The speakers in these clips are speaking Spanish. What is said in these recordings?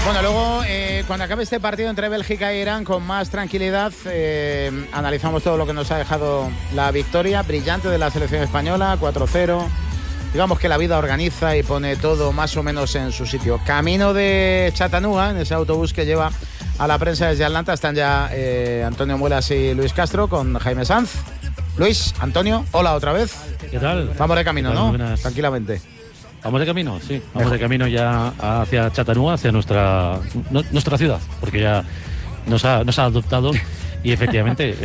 Bueno, luego, cuando acabe este partido entre Bélgica e Irán, con más tranquilidad, analizamos todo lo que nos ha dejado la victoria brillante de la selección española, 4-0. Digamos que la vida organiza y pone todo más o menos en su sitio. Camino de Chattanooga, en ese autobús que lleva a la prensa desde Atlanta, están ya Antonio Muelas y Luis Castro con Jaime Sanz. Luis, Antonio, hola otra vez. ¿Qué tal? Vamos de camino, ¿no? Buenas. Tranquilamente. Vamos de camino, sí. Vamos de camino ya hacia Chattanooga, hacia nuestra ciudad, porque ya nos ha adoptado. Y efectivamente,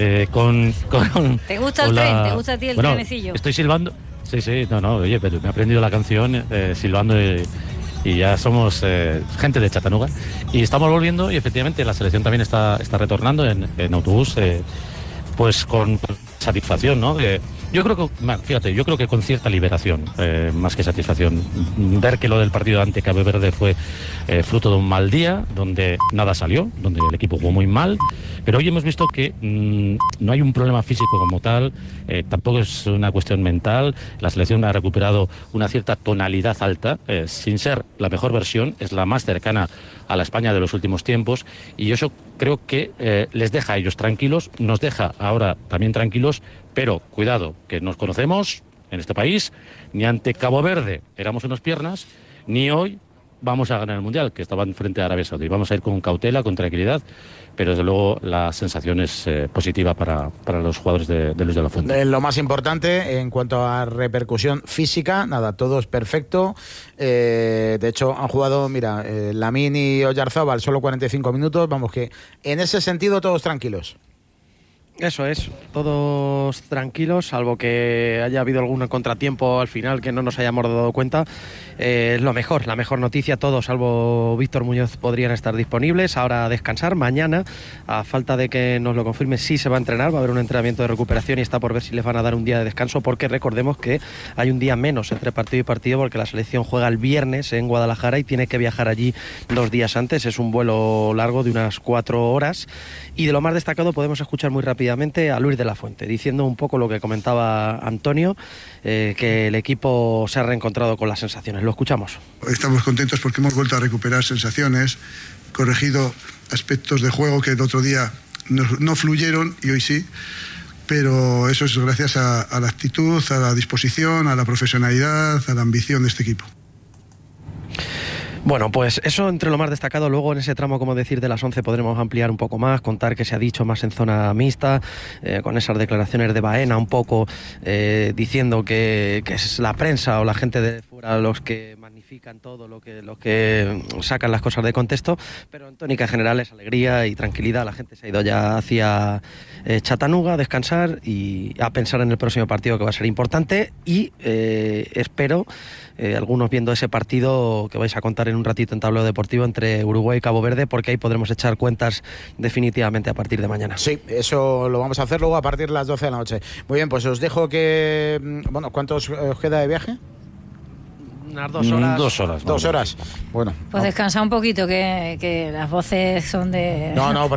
¿Te gusta el tren? ¿Te gusta a ti el trenecillo? Estoy silbando. Sí, oye, pero me he aprendido la canción silbando y ya somos gente de Chattanooga. Y estamos volviendo y efectivamente la selección también está retornando en autobús, pues con satisfacción, ¿no? Yo creo que con cierta liberación, más que satisfacción. Ver que lo del partido ante Cabo Verde fue fruto de un mal día, donde nada salió, donde el equipo jugó muy mal, pero hoy hemos visto que no hay un problema físico como tal, tampoco es una cuestión mental. La selección ha recuperado una cierta tonalidad alta, sin ser la mejor versión, es la más cercana a la España de los últimos tiempos, y eso creo que les deja a ellos tranquilos, nos deja ahora también tranquilos, pero cuidado, que nos conocemos en este país, ni ante Cabo Verde éramos unas piernas, ni hoy vamos a ganar el Mundial, que estaban frente a Arabia Saudí. Vamos a ir con cautela, con tranquilidad, pero desde luego la sensación es positiva para los jugadores de Luis de la Fuente. Lo más importante en cuanto a repercusión física, nada, todo es perfecto. De hecho, han jugado, mira, Lamín y Oyarzábal solo 45 minutos. Vamos, que en ese sentido todos tranquilos. Eso es, todos tranquilos, salvo que haya habido algún contratiempo al final que no nos hayamos dado cuenta. Es la mejor noticia, todos, salvo Víctor Muñoz, podrían estar disponibles. Ahora a descansar, mañana, a falta de que nos lo confirme, sí se va a entrenar, va a haber un entrenamiento de recuperación y está por ver si les van a dar un día de descanso, porque recordemos que hay un día menos entre partido y partido, porque la selección juega el viernes en Guadalajara y tiene que viajar allí 2 días antes. Es un vuelo largo de unas 4 horas. Y de lo más destacado podemos escuchar muy rápidamente a Luis de la Fuente, diciendo un poco lo que comentaba Antonio, que el equipo se ha reencontrado con las sensaciones. Lo escuchamos. Estamos contentos porque hemos vuelto a recuperar sensaciones, corregido aspectos de juego que el otro día no fluyeron y hoy sí, pero eso es gracias a la actitud, a la disposición, a la profesionalidad, a la ambición de este equipo. Bueno, pues eso entre lo más destacado. Luego en ese tramo, como decir, de las 11 podremos ampliar un poco más, contar que se ha dicho más en zona mixta, con esas declaraciones de Baena un poco diciendo que es la prensa o la gente de fuera los que magnifican todo, los que sacan las cosas de contexto, pero en tónica general es alegría y tranquilidad. La gente se ha ido ya hacia Chattanooga a descansar y a pensar en el próximo partido, que va a ser importante, y espero, algunos viendo ese partido que vais a contar en un ratito en Tableo Deportivo entre Uruguay y Cabo Verde, porque ahí podremos echar cuentas definitivamente a partir de mañana. Sí, eso lo vamos a hacer luego a partir de las 12 de la noche. Muy bien, pues os dejo que... Bueno, ¿cuánto os queda de viaje? Unas 2 horas. 2 horas. 2 horas. Bueno. Pues descansa un poquito, que las voces son de... No,